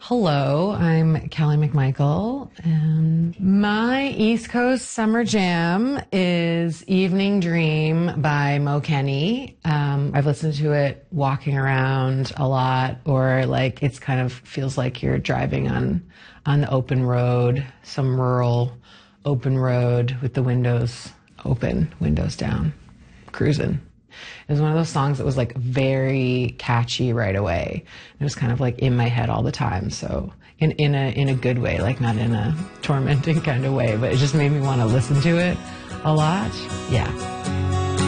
Hello, I'm Kelly McMichael, and my East Coast Summer Jam is Evening Dream by Mo Kenny. I've listened to it walking around a lot, or like it's kind of feels like you're driving on the open road, some rural open road with the windows open, windows down, cruising. It was one of those songs that was like very catchy right away. It was kind of like in my head all the time. So in a good way, like not in a tormenting kind of way, but it just made me want to listen to it a lot. Yeah.